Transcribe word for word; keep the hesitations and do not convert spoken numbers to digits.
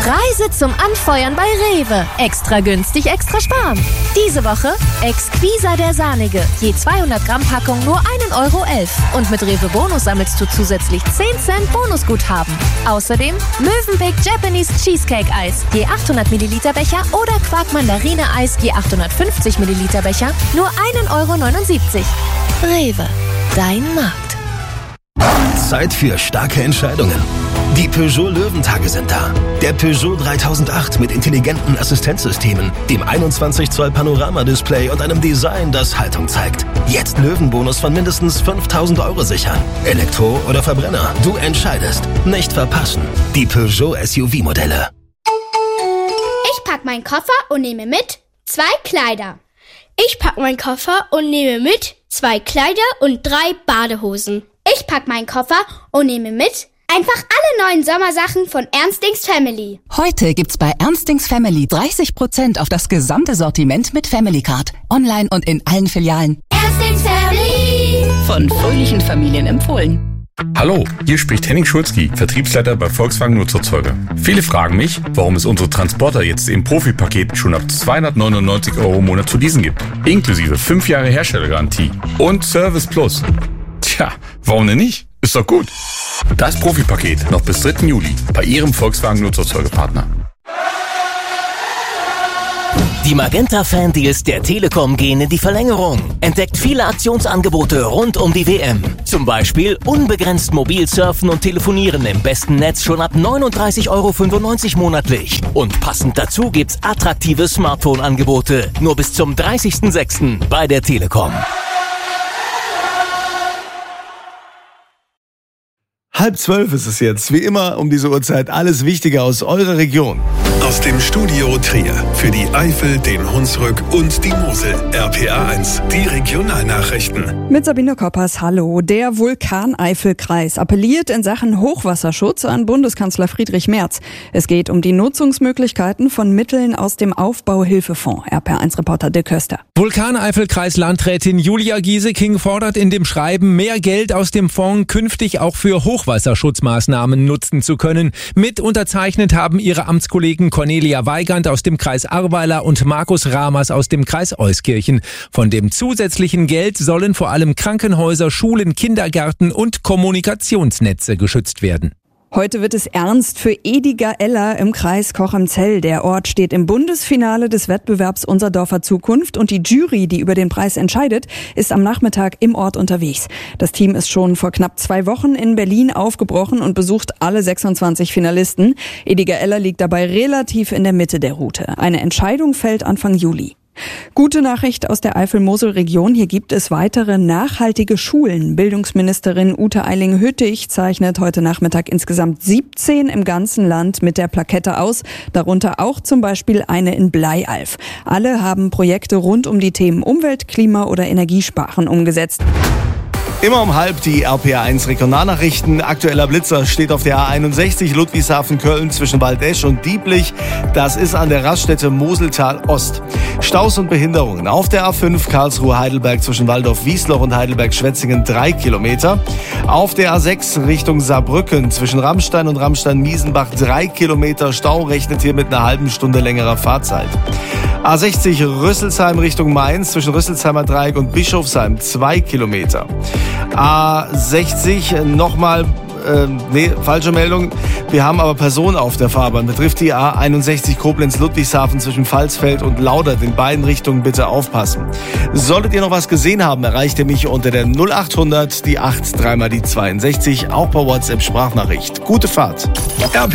Preise zum Anfeuern bei Rewe. Extra günstig, extra sparen. Diese Woche Exquisa der Sahnige. Je zweihundert Gramm Packung nur ein Euro elf. Und mit Rewe Bonus sammelst du zusätzlich zehn Cent Bonusguthaben. Außerdem Mövenpick Japanese Cheesecake Eis. Je achthundert Milliliter Becher oder Quark Mandarine Eis. Je achthundertfünfzig Milliliter Becher nur ein Euro neunundsiebzig. Rewe. Dein Markt. Zeit für starke Entscheidungen. Die Peugeot Löwentage sind da. Der Peugeot dreitausendacht mit intelligenten Assistenzsystemen, dem einundzwanzig Zoll Panoramadisplay und einem Design, das Haltung zeigt. Jetzt Löwenbonus von mindestens fünftausend Euro sichern. Elektro oder Verbrenner, du entscheidest. Nicht verpassen. Die Peugeot S U V-Modelle. Ich pack meinen Koffer und nehme mit zwei Kleider. Ich pack meinen Koffer und nehme mit zwei Kleider und drei Badehosen. Ich pack meinen Koffer und nehme mit einfach alle neuen Sommersachen von Ernstings Family. Heute gibt's bei Ernstings Family dreißig Prozent auf das gesamte Sortiment mit Family Card. Online und in allen Filialen. Ernstings Family. Von fröhlichen Familien empfohlen. Hallo, hier spricht Henning Schulzky, Vertriebsleiter bei Volkswagen Nutzerzeuger. Viele fragen mich, warum es unsere Transporter jetzt im Profi-Paket schon ab zweihundertneunundneunzig Euro im Monat zu leasen gibt. Inklusive fünf Jahre Herstellergarantie und Service Plus. Tja, warum denn nicht? Ist doch gut. Das Profi-Paket noch bis dritten Juli bei Ihrem Volkswagen Nutzerzeugerpartner. Die Magenta-Fan-Deals der Telekom gehen in die Verlängerung. Entdeckt viele Aktionsangebote rund um die W M. Zum Beispiel unbegrenzt mobil surfen und telefonieren im besten Netz schon ab neununddreißig Euro fünfundneunzig monatlich. Und passend dazu gibt's attraktive Smartphone-Angebote. Nur bis zum dreißigsten sechsten bei der Telekom. Halb zwölf ist es jetzt. Wie immer um diese Uhrzeit alles Wichtige aus eurer Region. Aus dem Studio Trier für die Eifel, den Hunsrück und die Mosel. R P A eins, die Regionalnachrichten. Mit Sabine Koppers, hallo. Der Vulkaneifelkreis appelliert in Sachen Hochwasserschutz an Bundeskanzler Friedrich Merz. Es geht um die Nutzungsmöglichkeiten von Mitteln aus dem Aufbauhilfefonds. R P A eins Reporter Dirk Köster. Vulkaneifelkreis-Landrätin Julia Gieseking fordert in dem Schreiben, mehr Geld aus dem Fonds künftig auch für Hochwasserschutzmaßnahmen nutzen zu können. Mit unterzeichnet haben ihre Amtskollegen Cornelia Weigand aus dem Kreis Ahrweiler und Markus Ramers aus dem Kreis Euskirchen. Von dem zusätzlichen Geld sollen vor allem Krankenhäuser, Schulen, Kindergärten und Kommunikationsnetze geschützt werden. Heute wird es ernst für Ediger Eller im Kreis Cochem-Zell. Der Ort steht im Bundesfinale des Wettbewerbs Unser Dorfer Zukunft und die Jury, die über den Preis entscheidet, ist am Nachmittag im Ort unterwegs. Das Team ist schon vor knapp zwei Wochen in Berlin aufgebrochen und besucht alle sechsundzwanzig Finalisten. Ediger Eller liegt dabei relativ in der Mitte der Route. Eine Entscheidung fällt Anfang Juli. Gute Nachricht aus der Eifel-Mosel-Region. Hier gibt es weitere nachhaltige Schulen. Bildungsministerin Ute Eiling-Hüttich zeichnet heute Nachmittag insgesamt siebzehn im ganzen Land mit der Plakette aus. Darunter auch zum Beispiel eine in Bleialf. Alle haben Projekte rund um die Themen Umwelt, Klima oder Energiesparen umgesetzt. Immer um halb die R P A eins Regionalnachrichten. Aktueller Blitzer steht auf der A einundsechzig Ludwigshafen-Köln zwischen Waldesch und Dieblich. Das ist an der Raststätte Moseltal Ost. Staus und Behinderungen auf der A fünf Karlsruhe-Heidelberg zwischen Waldorf-Wiesloch und Heidelberg-Schwetzingen drei Kilometer. Auf der A sechs Richtung Saarbrücken zwischen Rammstein und Rammstein-Miesenbach drei Kilometer Stau, rechnet hier mit einer halben Stunde längerer Fahrzeit. A sechzig Rüsselsheim Richtung Mainz zwischen Rüsselsheimer Dreieck und Bischofsheim zwei Kilometer. A sechzig nochmal, äh, nee, falsche Meldung. Wir haben aber Personen auf der Fahrbahn. Betrifft die A einundsechzig Koblenz-Ludwigshafen zwischen Pfalzfeld und Laudert. In beiden Richtungen bitte aufpassen. Solltet ihr noch was gesehen haben, erreicht ihr mich unter der null achthundert, die acht, dreimal die zweiundsechzig, auch per WhatsApp Sprachnachricht. Gute Fahrt.